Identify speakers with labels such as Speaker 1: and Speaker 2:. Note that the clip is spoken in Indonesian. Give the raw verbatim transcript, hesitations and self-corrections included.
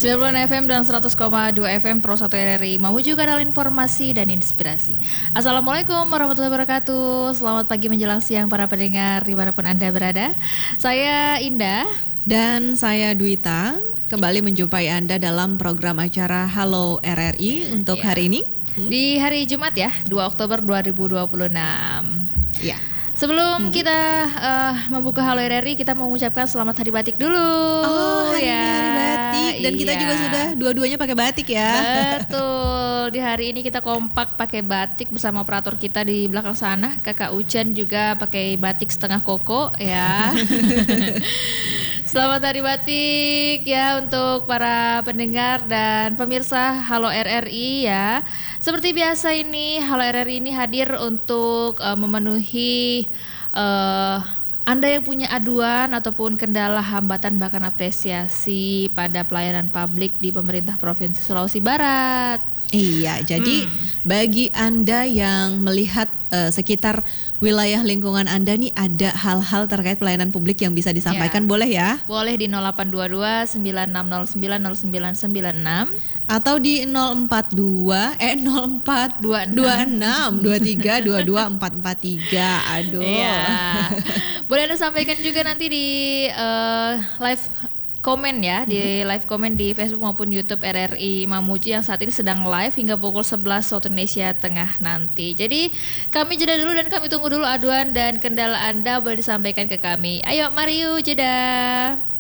Speaker 1: sembilan puluh F M dan seratus koma dua F M Pro satu R R I Mamuju, kanal informasi dan inspirasi. Assalamualaikum warahmatullahi wabarakatuh. Selamat pagi menjelang siang para pendengar dimanapun Anda berada. Saya Indah.
Speaker 2: Dan saya Dwita. Kembali menjumpai Anda dalam program acara Halo R R I untuk
Speaker 1: ya.
Speaker 2: hari ini.
Speaker 1: Hmm? Di hari Jumat ya, dua Oktober dua ribu dua puluh enam.
Speaker 2: Ya.
Speaker 1: Sebelum hmm. kita uh, membuka Halo R R I, kita mau mengucapkan selamat Hari Batik dulu.
Speaker 2: Oh, hari
Speaker 1: ya.
Speaker 2: ini Hari Batik. Dan iya. kita juga sudah dua-duanya pakai batik ya.
Speaker 1: Betul. Di hari ini kita kompak pakai batik bersama operator kita di belakang sana, Kakak Ucan juga pakai batik setengah koko ya. Selamat Hari Batik ya untuk para pendengar dan pemirsa Halo R R I ya. Seperti biasa ini Halo R R I ini hadir untuk uh, memenuhi uh, Anda yang punya aduan ataupun kendala, hambatan, bahkan apresiasi pada pelayanan publik di pemerintah Provinsi Sulawesi Barat.
Speaker 2: Iya, jadi hmm. bagi Anda yang melihat uh, sekitar wilayah lingkungan Anda nih ada hal-hal terkait pelayanan publik yang bisa disampaikan, ya. Boleh ya?
Speaker 1: Boleh di nol delapan dua dua sembilan enam nol sembilan nol sembilan sembilan enam
Speaker 2: atau di nol empat dua eh nol empat dua enam dua tiga dua dua empat empat tiga. Aduh.
Speaker 1: Iya. Boleh Anda sampaikan juga nanti di uh, live komen ya, mm-hmm. di live komen di Facebook maupun YouTube R R I Mamuju yang saat ini sedang live hingga pukul sebelas waktu Indonesia Tengah nanti. Jadi kami jeda dulu dan kami tunggu dulu aduan dan kendala Anda boleh disampaikan ke kami. Ayo mari yuk jeda.